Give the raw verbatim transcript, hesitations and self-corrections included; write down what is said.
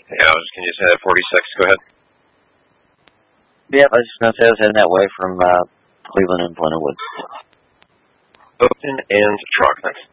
Yeah, I was, can you say that forty-six? Go ahead. Yep, I was just going to say I was heading that way from uh, Cleveland and Glenwood. Open and truck. Thanks.